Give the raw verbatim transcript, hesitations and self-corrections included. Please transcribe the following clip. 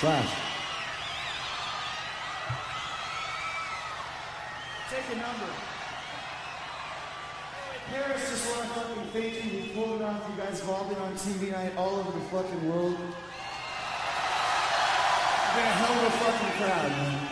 Slash. Take a number. Paris just want to fucking thank you. We pulled it off. You guys have all been on T V night all over the fucking world. You've been a hell of a fucking crowd, man.